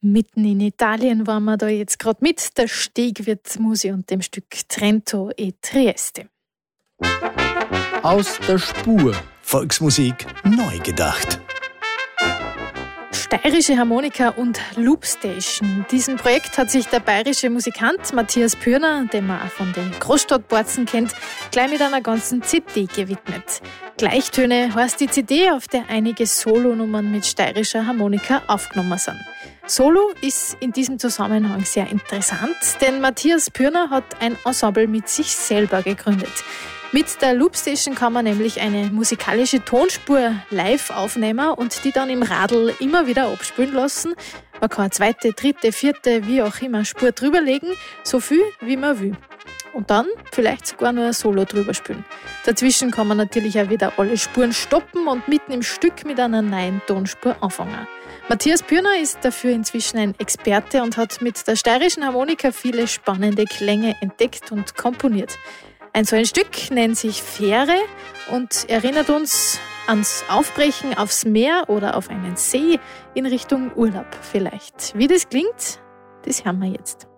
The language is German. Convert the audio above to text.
Mitten in Italien waren wir da jetzt gerade mit der Stegwirtsmusik und dem Stück Trento e Trieste. Aus der Spur. Volksmusik neu gedacht. Steirische Harmonika und Loopstation. Diesem Projekt hat sich der bayerische Musikant Matthias Pürner, den man auch von den Großstadtborzen kennt, gleich mit einer ganzen CD gewidmet. Gleichtöne heißt die CD, auf der einige Solonummern mit steirischer Harmonika aufgenommen sind. Solo ist in diesem Zusammenhang sehr interessant, denn Matthias Pürner hat ein Ensemble mit sich selber gegründet. Mit der Loopstation kann man nämlich eine musikalische Tonspur live aufnehmen und die dann im Radl immer wieder abspielen lassen. Man kann eine zweite, dritte, vierte, wie auch immer Spur drüberlegen, so viel wie man will. Und dann vielleicht sogar nur ein Solo drüber spielen. Dazwischen kann man natürlich auch wieder alle Spuren stoppen und mitten im Stück mit einer neuen Tonspur anfangen. Matthias Pürner ist dafür inzwischen ein Experte und hat mit der steirischen Harmonika viele spannende Klänge entdeckt und komponiert. Ein so ein Stück nennt sich Fähre und erinnert uns ans Aufbrechen aufs Meer oder auf einen See in Richtung Urlaub vielleicht. Wie das klingt, das hören wir jetzt.